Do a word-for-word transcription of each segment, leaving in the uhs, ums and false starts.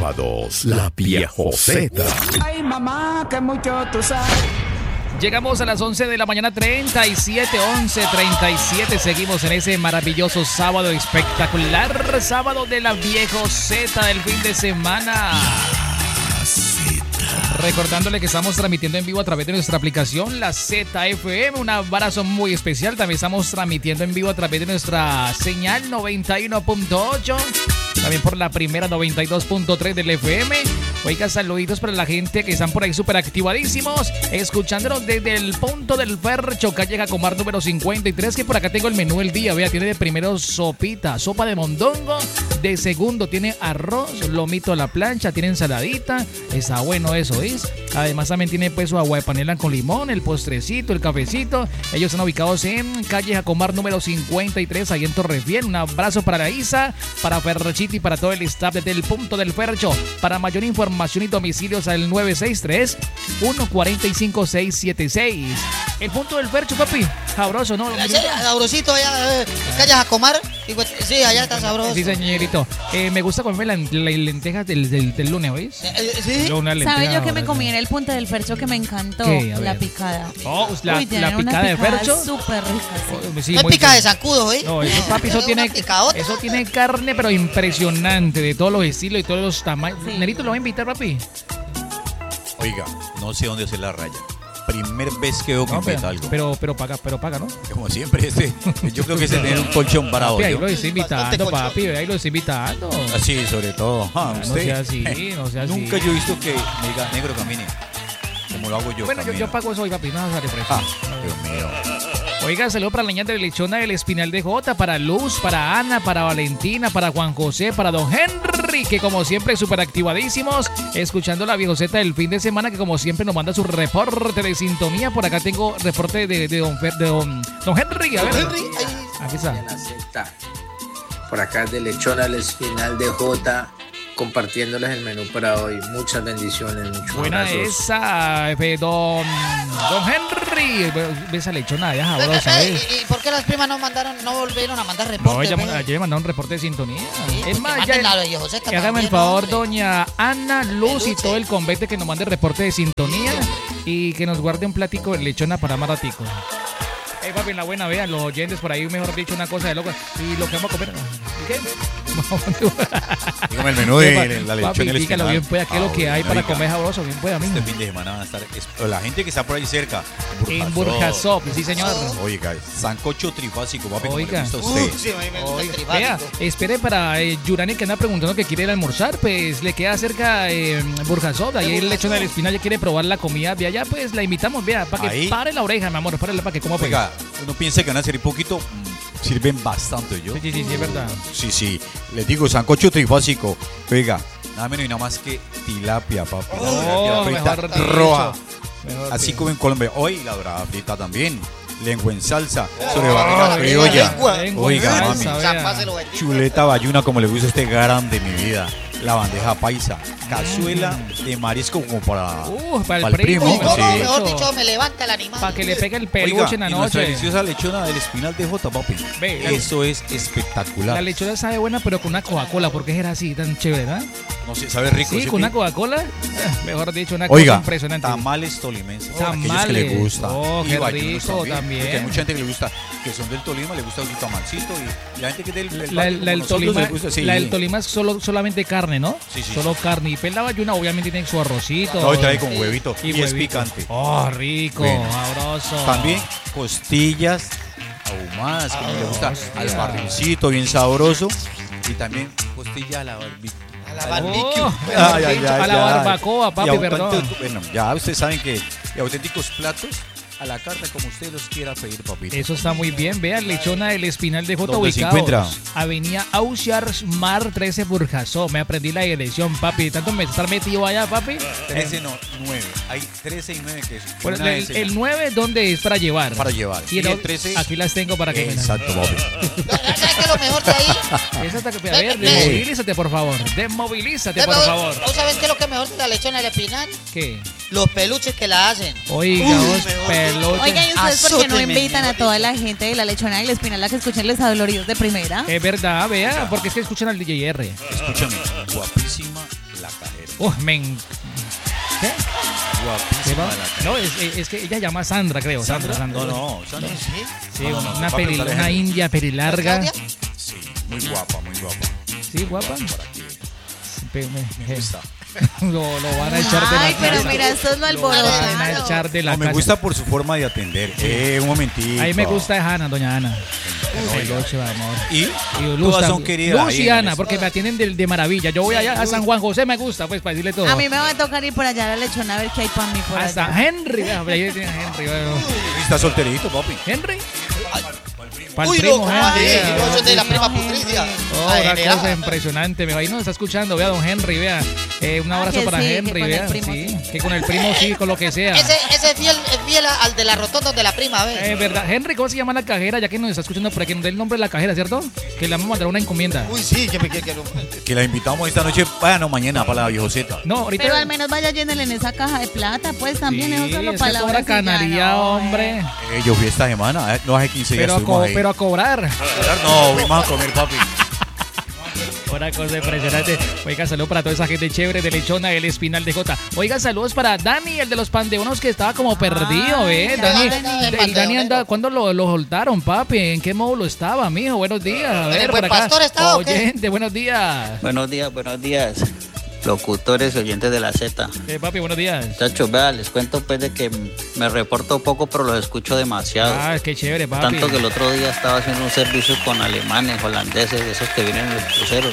sábados, la Viejoceta. Ay, mamá, que mucho tú sabes. Llegamos a las once de la mañana, treinta y siete, once treinta y siete. Seguimos en ese maravilloso sábado espectacular. Sábado de la Viejoceta del fin de semana. Recordándole que estamos transmitiendo en vivo a través de nuestra aplicación, la Z F M. Un abrazo muy especial. También estamos transmitiendo en vivo a través de nuestra señal noventa y uno punto ocho. También por la primera noventa y dos punto tres del F M. Oiga, saluditos para la gente que están por ahí súper activadísimos, escuchándonos desde el punto del Fercho, calle Jacomar número cincuenta y tres, que por acá tengo el menú del día. Vea, tiene de primero sopita, sopa de mondongo. De segundo tiene arroz, lomito a la plancha, tiene ensaladita. Está bueno eso, ¿es? Además también tiene pues su agua de panela con limón, el postrecito, el cafecito. Ellos están ubicados en calle Jacomar número cincuenta y tres, ahí en Torrefiel. Un abrazo para la Isa, para Ferrachito y para todo el staff desde el punto del Fercho. Para mayor información y domicilios al nueve seis tres, uno cuatro cinco, seis siete seis. El punto del Fercho, papi. Sabroso, ¿no? Sí, sabrosito allá, eh, calle Jacomar. Sí, allá está sabroso. Sí, señorito. Eh, me gusta comerme las la lentejas del, del, del lunes, ¿oís? ¿Sí? ¿Sabes yo que me comí en el punto del Fercho que me encantó? La picada. Oh, la, Uy, la picada de Fercho. Súper rica. Sí. Sí, no es picada de zancudo, ¿eh? No, eso, papi, eso tiene, eso tiene carne, pero impresionante, de todos los estilos y todos los tamaños. Sí. Nerito, ¿lo va a invitar, papi? Oiga, no sé dónde hacer la raya. Primer vez que veo que no, invita algo. Pero, pero paga, pero paga, ¿no? Como siempre, este, yo creo que se tiene un colchón parado. Papi, ahí lo estoy invitando, papi, ahí lo estoy invitando. Así, sobre todo. Ah, no sea así, no sea así. Nunca yo he visto que me diga, negro, camine. Como lo hago yo. Bueno, yo, yo pago eso hoy, papi, no sale preso. Ah, Dios mío. Oiga, saludo para la niña de Lechona del Espinal de Jota, para Luz, para Ana, para Valentina, para Juan José, para Don Henry, que como siempre súper activadísimos, escuchando la Viejoceta del fin de semana, que como siempre nos manda su reporte de sintonía. Por acá tengo reporte de, de, don, de don, don Henry. A ver, Henry, ahí. Aquí está. Por acá de Lechona del Espinal de Jota, compartiéndoles el menú para hoy. Muchas bendiciones, muchos Buena abrazos. esa, eh, don, don Henry. Esa lechona ya sabrosa, ¿eh? ¿Y, ¿Y por qué las primas no mandaron, no volvieron a mandar reportes? No, ella, ayer me mandaron un reporte de sintonía. Sí, es más, ya, ya, que hágame el favor, hombre. doña Ana, Luz Peluche. y todo el convete, que nos mande reporte de sintonía y que nos guarde un platico de lechona para más ratico. Ey, papi, en la buena, vean, los oyentes por ahí, mejor dicho, una cosa de loco. Y lo que vamos a comer, ¿qué? Dígame el menú de la lechona papi, y el dígalo espinal. bien, pues, ¿qué es lo que hay para comer sabroso? Bien, pues, a mí. Este fin de semana van a estar, la gente que está por ahí cerca, en Burjasot, sí, señor. Oiga, sancocho trifásico, papi, como Oiga. le gusta a usted. Uh, sí, a mí me gusta Oiga, el vea, trifásico. espere para eh, Yurani, que anda preguntando que quiere ir a almorzar, pues le queda cerca eh, Burjasot, ahí el lechona del espinal, ya quiere probar la comida de allá, pues la invitamos, vea, para que Ahí. pare la oreja, mi amor, párela para que coma, pues. Oiga, uno piensa que van a servir poquito, sirven bastante, ¿yo? Sí, sí, sí, sí, es verdad. Sí, sí, les digo, sancocho trifásico. Oiga, nada menos y nada más que tilapia, papi. La Oh, tilapia frita mejor dicho. roja. Mejor Así dicho. como en Colombia. Hoy la dorada frita también. Lengua en salsa, sobre Oh, barriga criolla. lengua. Lengua Oiga, en mami. salsa, vea. Zapáselo, bendito. Chuleta bayuna, como le gusta a este gran de mi vida. La bandeja paisa. Cazuela de marisco como para, Uh, para el para el primo, primo. No, no, sí. mejor dicho, me levanta el animal. Para que le pegue el Oiga, peluche en la y nuestra noche. deliciosa lechona del espinal de Jota, papi. Ve, la- Eso es espectacular. La lechona sabe buena, pero con una Coca-Cola, porque era así tan chévere, ¿verdad? No sé, sabe rico. Sí, ¿sí? con una Coca-Cola, eh, mejor dicho, una cosa Oiga, impresionante. tamales tolimenses. Oh, aquellos que Tamales. le gusta. Oh, Y qué bayunos rico también. Porque hay mucha gente que le gusta, que son del Tolima, le gusta un tamalcito. Y la gente que es del, del La, valle, la, como del nosotros, Tolima, les gusta, sí. la del Tolima es solo, solamente carne, ¿no? Sí, sí, Solo sí. carne. Y la bayuna obviamente tiene su arrocito. No, y trae con huevito. Y, es huevito. picante. Oh, rico, Bueno. sabroso. También costillas ahumadas, que le gusta hostia. al barrilcito, bien sabroso. Y también costilla a la barbecue. A la barbecue. Oh, Ay, ay, ay, a la ay. barbacoa, papi, Y perdón. auténtico- Bueno, ya ustedes saben que y auténticos platos a la carta como usted los quiera pedir, papito. Eso está muy bien. Vean, lechona del Espinal de Jota, ¿Dónde se ubicados. encuentra? Avenida Ausiar Mar trece Burjasot. Me aprendí la dirección, papi. Tanto me estar metido allá, papi. trece no, nueve. Hay trece y nueve que es. Bueno, una el, es el nueve, ¿dónde es para llevar? para llevar. Y el, el trece. aquí las tengo para que me Exacto, papi. ¿Sabes qué es lo mejor de ahí? Esa está que- a ver, Ve, ve. desmovilízate, por favor. Desmovilízate, ¿Sabes por favor. ¿Tú sabes qué es lo que es mejor de la lechona del espinal? ¿Qué? Los peluches que la hacen. Oiga, Uy, vos, mejor. pelote. Oigan, ¿y ustedes por qué no Azúteme, invitan a mejor toda dicho. la gente de la lechona y la espinal a que escuchen los adoloridos de primera? Es verdad, vea, porque es que escuchan al D J R. Escúchame. Guapísima la cajera. Uf, men. ¿Qué? Guapísima la cajera. No, es, es que ella llama Sandra, creo. Sandra, Sandra. No, no, Sandra. Sí, No, no, no, una, papi, peri- dale, una Henry. india perilarga. ¿Claudia? Sí, muy guapa, muy guapa. Sí, guapa. Para que Pe- me- me gusta. Lo, lo van a echar de la Ay, pero casa. mira, esto es lo Lo van a alborotado. echar de la No, me casa. gusta por su forma de atender. Eh, un momentito. A mí me gusta Ana, doña Ana. El ocho, amor. Y Y todas Luz, son queridas. ahí en Luciana, el- porque me atienden de, de maravilla. Yo voy allá a San Juan José, me gusta, pues, para decirle todo. A mí me va a tocar ir por allá a la lechona a ver qué hay para mí por Hasta allá. Henry, vea, por ahí tiene Henry. Bueno. Está solterito, papi. Henry. Para el Uy, primo no, Henry. ay, vea. no, yo soy de la prima Patricia. Oh, Ay, una mira. cosa impresionante. Vea, ahí nos está escuchando, vea, don Henry, vea. Eh, un Ah, abrazo que para sí, que Henry, con el vea. primo Sí, sí. que con el primo sí, con lo que sea. Ese, ese es fiel, es fiel al de la rotonda de la prima, ¿ves? Es verdad. Henry, ¿cómo se llama la cajera? Ya que nos está escuchando, para que nos dé el nombre de la cajera, ¿cierto? Que le vamos a mandar una encomienda. Uy, sí, que me que, que, Que la invitamos esta noche, bueno, mañana para la viejoceta. No, ahorita. Pero al menos vaya llénele en esa caja de plata, pues también Sí, es solo esa palabras. cobra y ya, canaría, no, hombre. eh. Eh, yo fui esta semana, eh, no hace quince días Pero a, estuvimos co- ahí. pero a cobrar. No, fuimos a comer, papi. Una cosa impresionante. Oiga, saludos para toda esa gente chévere de Lechona, el Espinal de Jota. Oiga, saludos para Dani, el de los pandeonos que estaba como perdido, ¿eh? ya, Dani, Dani. el Dani anda, ¿cuándo lo, lo soltaron, papi? ¿En qué módulo estaba, mijo? Buenos días. A ¿En ver, el por Buen acá. Pastor estaba o qué? Oyente, buenos días. Buenos días, buenos días, locutores y oyentes de la Z. Eh, papi, buenos días. Muchachos, vea, les cuento pues de que me reporto poco, pero los escucho demasiado. Ah, qué chévere, papi. Tanto que el otro día estaba haciendo un servicio con alemanes, holandeses, esos que vienen en los cruceros.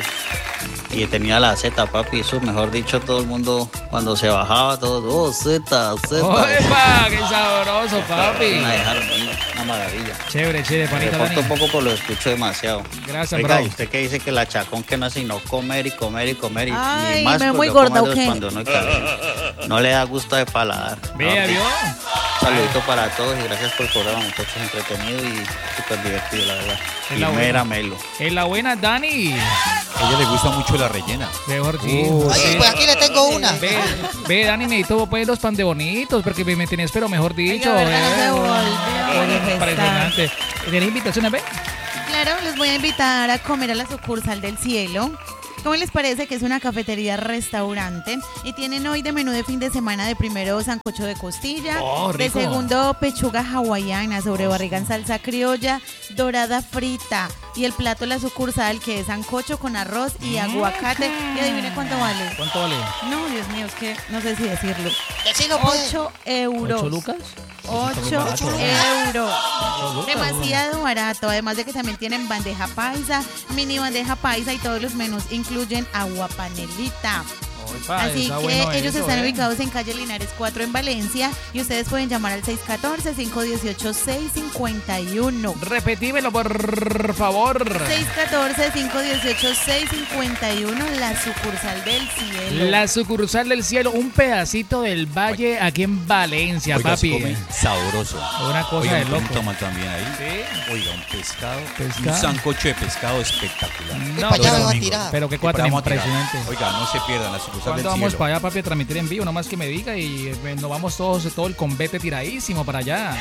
Y tenía la Z, papi, eso mejor dicho, todo el mundo cuando se bajaba, todos, oh, Z, Z. ¡Opa! ¡Qué sabroso, papi! Una dejaron, una maravilla. Chévere, chévere, Me panita reporto Dani. poco, pero lo escucho demasiado. Gracias, Oiga, bro. ¿y usted qué dice que la chacón que no hace sino comer y comer y comer y, Ay, y más me pues, muy lo gorda, coma ¿o Dios qué? cuando no hay cabello. No le da gusto de paladar. Vea, Papi, ¿vio? Saludito para todos y gracias por el programa, muchachos, entretenido y súper divertido, la verdad. Es la Primera buena. Melo. En la buena, Dani. A ella le gusta mucho la rellena. Mejor sí. Uh, Ay, Sí. pues aquí le tengo una. Ve, ve, Dani, necesito pues los pan de bonitos, porque me, me tenés, pero mejor dicho. Oiga, ¿verdad? No se eh, volvió a oye, manifestar. impresionante. ¿Tenés invitaciones, ve? Claro, les voy a invitar a comer a la sucursal del cielo. ¿Cómo les parece que es una cafetería restaurante? Y tienen hoy de menú de fin de semana de primero sancocho de costilla, Oh, de rico. segundo pechuga hawaiana sobre barriga en salsa criolla, dorada frita y el plato de la sucursal que es sancocho con arroz y aguacate. Y adivine cuánto vale. ¿Cuánto vale? No, Dios mío, es que no sé si decirlo. Decilo, pues. ocho euros. ¿Ocho lucas? ocho barato, euros. lucas, Demasiado barato. Además de que también tienen bandeja paisa, mini bandeja paisa y todos los menús incluyen agua panelita. Opa, Así está que bueno ellos eso, están eh. ubicados en calle Linares cuatro en Valencia y ustedes pueden llamar al seis uno cuatro, cinco uno ocho, seis cinco uno. Repetímelo, por favor. seis uno cuatro, cinco uno ocho, seis cinco uno, la sucursal del cielo. La sucursal del cielo, un pedacito del valle aquí en Valencia, Oiga, se papi. come sabroso. Una cosa Oiga, de un loco. tamal también ahí. Sí. Oiga, un pescado. Pescado. Un sancocho de pescado espectacular. No, para allá pero, me va a tirar. pero qué Y para cuatro vamos a tirar. impresionante. Oiga, no se pierdan la sucursal del ¿Cuándo vamos cielo. para allá, papi, a transmitir en vivo? Nomás que me diga y eh, nos vamos todos, todo el convete tiradísimo para allá.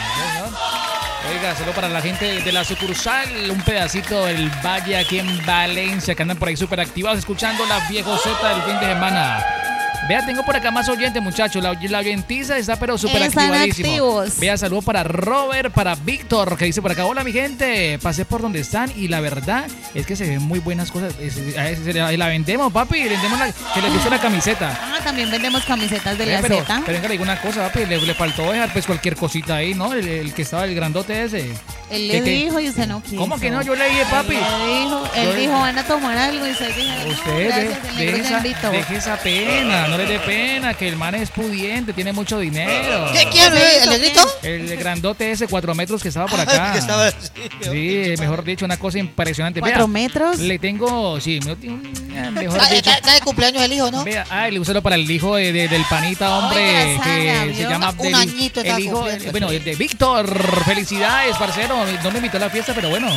¿No? Oiga, solo para la gente de la sucursal, un pedacito del valle aquí en Valencia, que andan por ahí súper activados escuchando la viejoceta del fin de semana. Vea, tengo por acá más oyentes, muchachos. La, la oyentiza está pero súper Están activadísimo. activos. Vea, saludo para Robert, para Víctor, que dice por acá, hola mi gente, pasé por donde están y la verdad es que se ven muy buenas cosas. Es- a ese se la, la vendemos, papi, vendemos la, que les guste la camiseta. Ah, también vendemos camisetas de Eh, la pero, Z. pero venga, le digo una cosa, papi, le, le faltó dejar pues cualquier cosita ahí, ¿no? El, el que estaba, el grandote ese. Él ¿Qué le te- dijo y usted no quiso. ¿Cómo que no? Yo le dije, papi. Él le dijo, él Yo- dijo, van a tomar algo y usted dijo, no, Usted de- gracias, el negro deje, ya esa, invitó. deje esa pena, no le dé pena, que el man es pudiente, tiene mucho dinero. ¿Qué quiere, el negrito? El grandote ese, cuatro metros que estaba por acá. Que estaba así. Sí, mejor dicho, una cosa impresionante. ¿Cuatro Vea, metros? le tengo, sí, me- un- mejor Ah, dicho. Está está de cumpleaños el hijo, ¿no? Vea, ah, le úsalo para el hijo de- de- del panita, hombre, Oiga, Sara, que se ¿vio? llama Un del- añito está el hijo, cumpliendo. bueno, el de Víctor. Felicidades, parcero. No me invitó a la fiesta, pero bueno.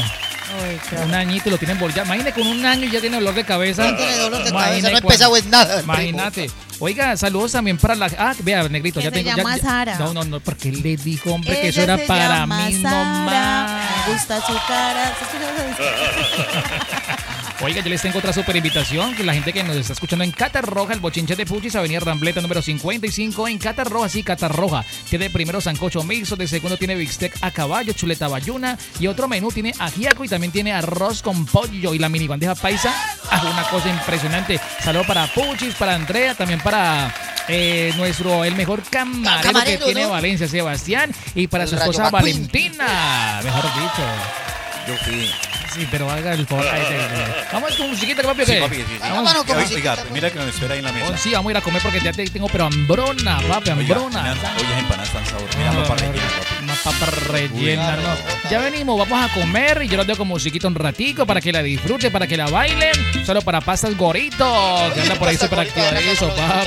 Un añito y lo tienen bolillado. Imagínate, con un año y ya tiene dolor de cabeza. No tiene dolor de Imagínate cabeza, no ha cuando- empezado en nada. el Imagínate. Oiga, saludos también para la. Ah, vea, negrito, Que ya se tengo. ya- llama ya- Sara. No, no, no, porque él le dijo, hombre, que eso Ella era se para llama mí Sara, nomás. me gusta su cara. ¿Sí escuchas eso? Oiga, yo les tengo otra super invitación, que la gente que nos está escuchando en Catarroja, el bochinche de Puchis, Avenida Rambleta número cincuenta y cinco en Catarroja, sí, Catarroja. Tiene primero sancocho mixto, de segundo tiene bistec a caballo, chuleta bayuna y otro menú tiene ajiaco y también tiene arroz con pollo y la mini bandeja paisa. Ah, una cosa impresionante. Saludos para Puchis, para Andrea, también para eh, nuestro, el mejor camarero, Camarero, que tiene ¿no? Valencia, Sebastián, y para El su Rayo esposa McQueen. Valentina, mejor dicho. Yo fui. Sí, pero haga el favor. Ahí te- Vamos con musiquita, papi, ¿o Sí, qué? papi, sí, sí. Vamos. Vámonos con Oiga, musiquita, oiga, pues. mira que me espera ahí en la mesa. Oh, sí, vamos a ir a comer porque ya te tengo, pero hambrona, papi, Oiga, hambrona. mira, oye, las empanadas están sabrosas. Mira, papá rellena, papi. Una papa rellena, ¿no? Ya venimos, vamos a comer y yo los dejo con musiquita un ratico para que la disfruten, para que la bailen. Solo para pastas gorito, que anda por ahí súper activado eso, papi.